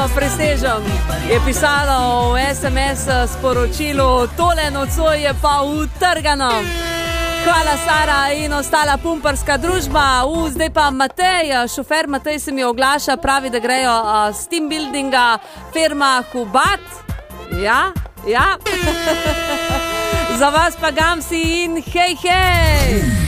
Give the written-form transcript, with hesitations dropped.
presežem, je pisalo v SMS sporočilu, tole nocoj je pa utrgano. Hvala Sara in ostala pumparska družba. Zdaj pa Matej, šofer Matej se mi oglaša, pravi, da grejo s team buildinga firma Hubat. Ja. Za vas pa Gamsi in hej.